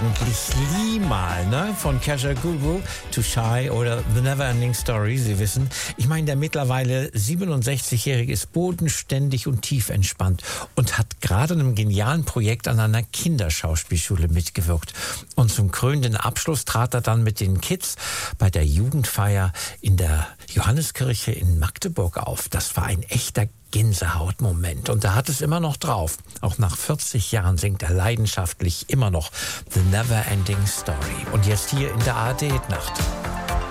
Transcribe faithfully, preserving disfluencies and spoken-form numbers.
eigentlich Lee mal, ne? Von Kajagoogoo, Too Shy oder The Neverending Story, Sie wissen. Ich meine, der mittlerweile siebenundsechzigjährige ist bodenständig und tief entspannt und hat gerade einem genialen Projekt an einer Kinderschauspielschule mitgewirkt. Und zum krönenden Abschluss trat er dann mit den Kids bei der Jugendfeier in der Johanneskirche in Magdeburg auf. Das war ein echter Gänsehautmoment. Und er hat es immer noch drauf. Auch nach vierzig Jahren singt er leidenschaftlich immer noch The Neverending Story. Und jetzt hier in der A R D-Nacht.